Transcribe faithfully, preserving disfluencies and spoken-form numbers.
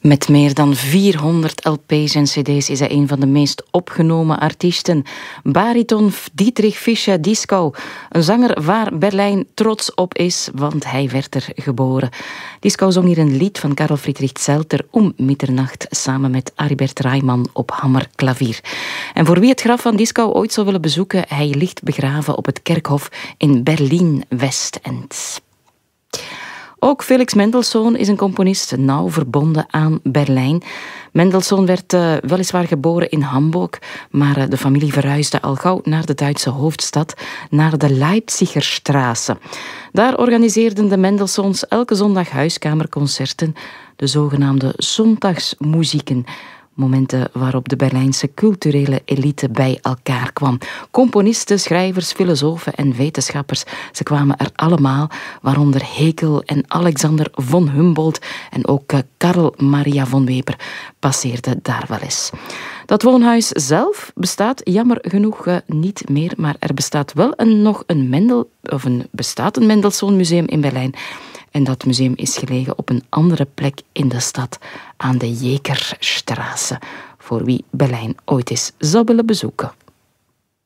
Met meer dan vierhonderd L P's en cd's is hij een van de meest opgenomen artiesten. Bariton Dietrich Fischer-Dieskau, een zanger waar Berlijn trots op is, want hij werd er geboren. Dieskau zong hier een lied van Karl Friedrich Zelter om middernacht samen met Aribert Reimann op hammerklavier. En voor wie het graf van Dieskau ooit zou willen bezoeken, hij ligt begraven op het kerkhof in Berlin-Westend. Ook Felix Mendelssohn is een componist nauw verbonden aan Berlijn. Mendelssohn werd uh, weliswaar geboren in Hamburg, maar uh, de familie verhuisde al gauw naar de Duitse hoofdstad, naar de Leipzigerstraße. Daar organiseerden de Mendelssohns elke zondag huiskamerconcerten, de zogenaamde zondagsmuzieken. Momenten waarop de Berlijnse culturele elite bij elkaar kwam. Componisten, schrijvers, filosofen en wetenschappers, ze kwamen er allemaal, waaronder Hegel en Alexander von Humboldt en ook Karl Maria von Weber passeerden daar wel eens. Dat woonhuis zelf bestaat jammer genoeg uh, niet meer, maar er bestaat wel een, nog een Mendel, of een, bestaat een Mendelssohn museum in Berlijn. En dat museum is gelegen op een andere plek in de stad, aan de Jägerstraße, voor wie Berlijn ooit eens zou willen bezoeken.